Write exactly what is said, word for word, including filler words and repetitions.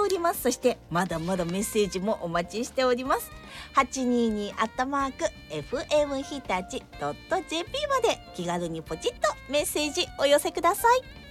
おります。そしてまだまだメッセージもお待ちしております。はちにーにーアットマーク エフエム 日立 ドット ジェーピー まで気軽にポチッとメッセージお寄せください。